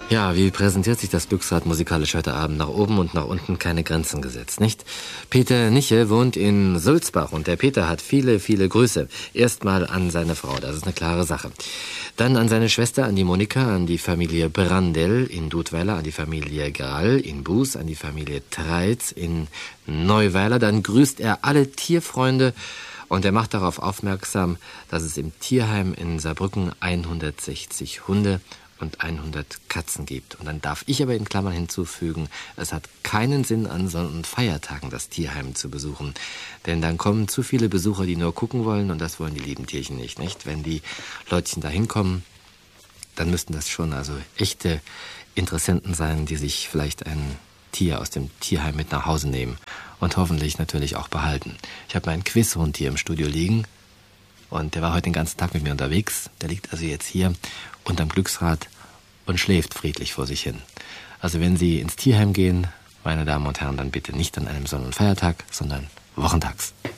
Ja, wie präsentiert sich das Glücksrad musikalisch heute Abend? Nach oben und nach unten keine Grenzen gesetzt, nicht? Peter Niche wohnt in Sulzbach und der Peter hat viele, viele Grüße. Erstmal an seine Frau, das ist eine klare Sache. Dann an seine Schwester, an die Monika, an die Familie Brandl in Dudweiler, an die Familie Grall in Buß, an die Familie Treitz in Neuweiler. Dann grüßt er alle Tierfreunde und er macht darauf aufmerksam, dass es im Tierheim in Saarbrücken 160 Hunde und 100 Katzen gibt. Und dann darf ich aber in Klammern hinzufügen, es hat keinen Sinn, an Sonn- und Feiertagen das Tierheim zu besuchen. Denn dann kommen zu viele Besucher, die nur gucken wollen, und das wollen die lieben Tierchen nicht. Wenn die Leutchen da hinkommen, dann müssten das schon also echte Interessenten sein, die sich vielleicht ein Tier aus dem Tierheim mit nach Hause nehmen und hoffentlich natürlich auch behalten. Ich habe meinen Quizhund hier im Studio liegen und der war heute den ganzen Tag mit mir unterwegs. Der liegt also jetzt hier unterm Glücksrad und schläft friedlich vor sich hin. Also wenn Sie ins Tierheim gehen, meine Damen und Herren, dann bitte nicht an einem Sonn- und Feiertag, sondern wochentags.